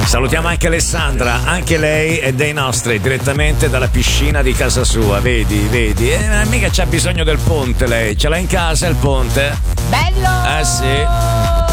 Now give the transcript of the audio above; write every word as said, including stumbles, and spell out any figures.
Salutiamo anche Alessandra, anche lei è dei nostri, direttamente dalla piscina di casa sua, vedi, vedi. Eh, mica c'ha bisogno del ponte lei, ce l'ha in casa il ponte? Bello! Eh sì.